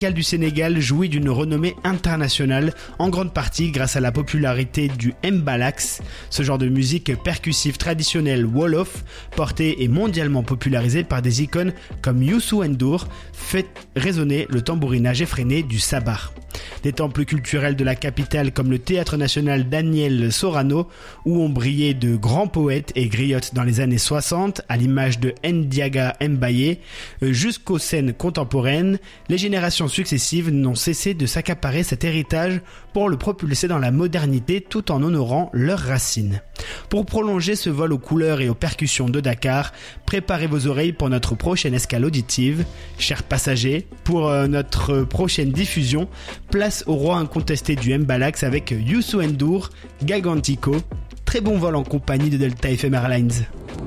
du Sénégal jouit d'une renommée internationale, en grande partie grâce à la popularité du mbalax, ce genre de musique percussive traditionnelle wolof, portée et mondialement popularisée par des icônes comme Youssou N'Dour, fait résonner le tambourinage effréné du sabar. Des temples culturels de la capitale comme le Théâtre National Daniel Sorano, où ont brillé de grands poètes et griottes dans les années 60, à l'image de Ndiaga Mbaye, jusqu'aux scènes contemporaines, les générations successives n'ont cessé de s'accaparer cet héritage pour le propulser dans la modernité tout en honorant leurs racines. Pour prolonger ce vol aux couleurs et aux percussions de Dakar, préparez vos oreilles pour notre prochaine escale auditive. Chers passagers, pour notre prochaine diffusion, place au roi incontesté du mbalax avec Youssou N'Dour, Gagantico. Très bon vol en compagnie de Delta FM Airlines.